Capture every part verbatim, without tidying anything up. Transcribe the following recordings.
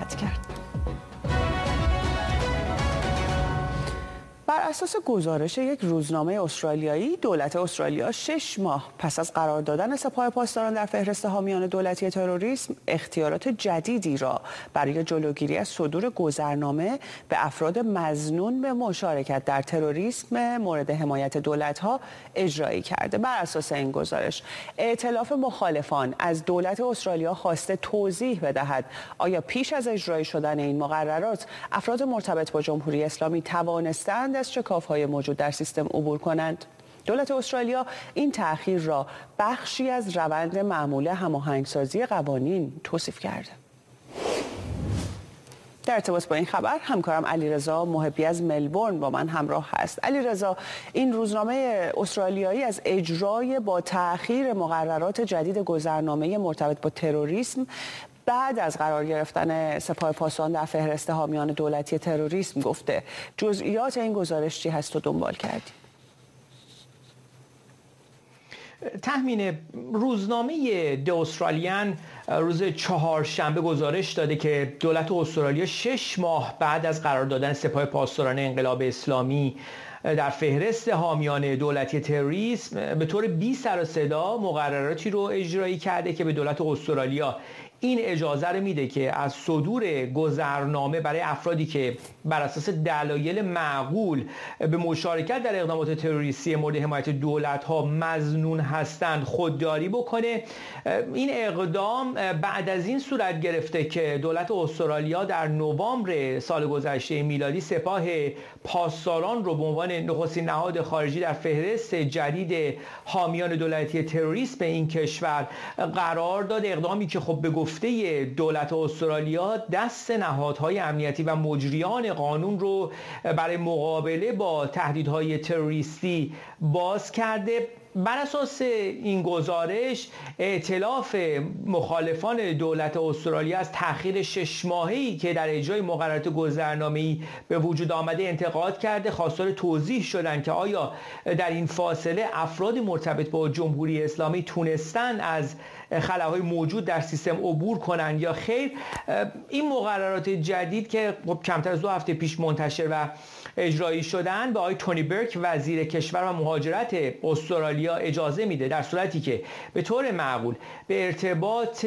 روایت کرد. بر اساس گزارش یک روزنامه استرالیایی، دولت استرالیا شش ماه پس از قرار دادن سپاه پاسداران در فهرست حامیان دولتی تروریسم، اختیارات جدیدی را برای جلوگیری از صدور گذرنامه به افراد مظنون به مشارکت در تروریسم مورد حمایت دولت‌ها اجرایی کرده. بر اساس این گزارش، ائتلاف مخالفان از دولت استرالیا خواسته توضیح بدهد آیا پیش از اجرایی شدن این مقررات افراد مرتبط با جمهوری اسلامی توانستند از شکاف‌های موجود در سیستم عبور کنند. دولت استرالیا این تأخیر را بخشی از روند معمول هماهنگسازی قوانین توصیف کرده. در ارتباط با این خبر همکارم علیرضا محبی از ملبورن با من همراه هست. علیرضا، این روزنامه استرالیایی از اجرای با تأخیر مقررات جدید گذرنامه مرتبط با تروریسم بعد از قرار گرفتن سپاه پاسداران در فهرست حامیان دولتی تروریسم گفته. جزئیات این گزارش چی هست و دنبال کردی؟ تحمین روزنامه د استرالیان روز چهارشنبه گزارش داده که دولت استرالیا شش ماه بعد از قرار دادن سپاه پاسداران انقلاب اسلامی در فهرست حامیان دولتی تروریسم به طور بی سر و صدا مقرراتی رو اجرایی کرده که به دولت استرالیا این اجازه رو میده که از صدور گذرنامه برای افرادی که بر اساس دلایل معقول به مشارکت در اقدامات تروریستی مورد حمایت دولت‌ها مظنون هستند خودداری بکنه. این اقدام بعد از این صورت گرفته که دولت استرالیا در نوامبر سال گذشته میلادی سپاه پاسداران رو به عنوان نخستین نهاد خارجی در فهرست جدید حامیان دولتی تروریسم این کشور قرار داد. اقدامی که خب به گفته دولت استرالیا دست نهادهای امنیتی و مجریان قانون رو برای مقابله با تهدیدهای تروریستی باز کرده. بر اساس این گزارش، ائتلاف مخالفان دولت استرالیا از تأخیر شش ماهه‌ای که در اجرای مقررات گذرنامه‌ای به وجود آمده انتقاد کرده. خواستار توضیح شدند که آیا در این فاصله افراد مرتبط با جمهوری اسلامی تونستن از خلاهای موجود در سیستم عبور کنند یا خیر. این مقررات جدید که کمتر از دو هفته پیش منتشر و اجرایی شدن به آقای تونی برک وزیر کشور و مهاجرت استرالیا اجازه میده در صورتی که به طور معقول به ارتباط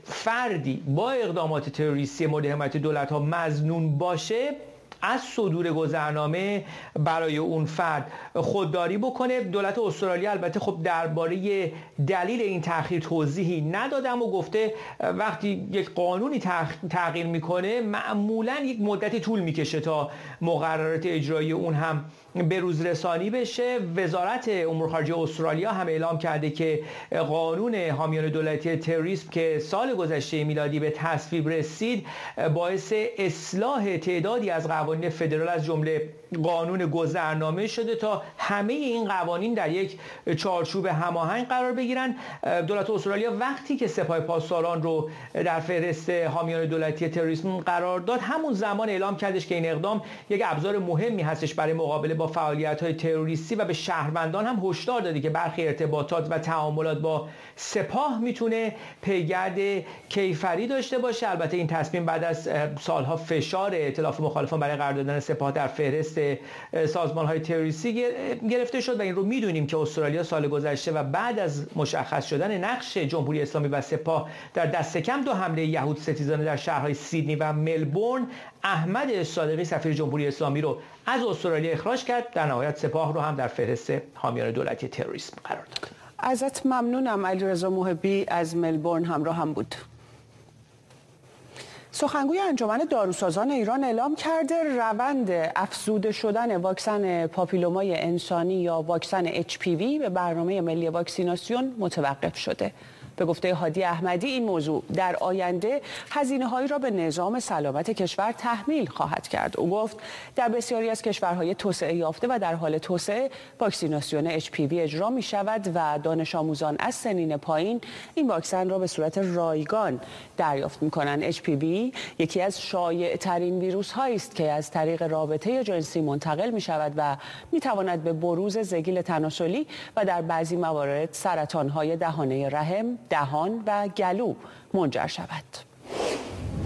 فردی با اقدامات تروریستی مورد حمایت دولت‌ها مظنون باشه، از صدور گذرنامه برای اون فرد خودداری بکنه. دولت استرالیا البته خب درباره دلیل این تأخیر توضیحی نداده و گفته وقتی یک قانونی تغییر میکنه معمولا یک مدتی طول میکشه تا مقررات اجرایی اون هم به روز رسانی بشه. وزارت امور خارجه استرالیا هم اعلام کرده که قانون حامیان دولتی تروریسم که سال گذشته میلادی به تصویب رسید باعث اصلاح تعدادی از قوانین فدرال از جمله قانون گذرنامه شده تا همه این قوانین در یک چارچوب هماهنگ قرار بگیرن. دولت استرالیا وقتی که سپاه پاسداران رو در فهرست حامیان دولتی تروریسم قرار داد، همون زمان اعلام کردش که این اقدام یک ابزار مهمی هستش برای مقابله با فعالیت‌های تروریستی و به شهروندان هم هشدار دادی که برخی ارتباطات و تعاملات با سپاه میتونه پیگرد کیفری داشته باشه. البته این تصمیم بعد از سالها فشار ائتلاف مخالفان برای قرار دادن سپاه در فهرست سازمان‌های تروریستی گرفته شد و این رو میدونیم که استرالیا سال گذشته و بعد از مشخص شدن نقش جمهوری اسلامی و سپاه در دست کم دو حمله یهود ستیزانه در شهرهای سیدنی و ملبورن، احمد صادقی سفیر جمهوری اسلامی رو از استرالیا اخراج کرد. در نهایت سپاه رو هم در فهرست حامیان دولتی تروریسم قرار داد. ازت ممنونم علیرضا محبی از ملبورن همراه هم بود. سخنگوی انجمن داروسازان ایران اعلام کرده روند افزوده شدن واکسن پاپیلومای انسانی یا واکسن اچ پی وی به برنامه ملی واکسیناسیون متوقف شده. به گفته هادی احمدی این موضوع در آینده هزینه‌هایی را به نظام سلامت کشور تحمیل خواهد کرد. او گفت در بسیاری از کشورهای توسعه یافته و در حال توسعه واکسیناسیون اچ پی وی اجرا می شود و دانش آموزان از سنین پایین این واکسن را به صورت رایگان دریافت می کنند. اچ پی وی یکی از شایع ترین ویروس هایی است که از طریق رابطه جنسی منتقل می شود و می تواند به بروز زگیل تناسلی و در بعضی موارد سرطان های دهانه رحم، دهان و گلو منجر شود.